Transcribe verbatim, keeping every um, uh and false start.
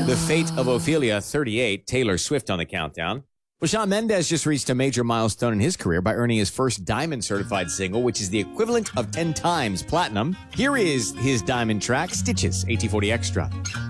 The Fate of Ophelia, thirty-eight. Taylor Swift on the countdown. Well, Shawn Mendes just reached a major milestone in his career by earning his first Diamond certified single, which is the equivalent of ten times platinum. Here is his Diamond track, Stitches, A T forty Extra.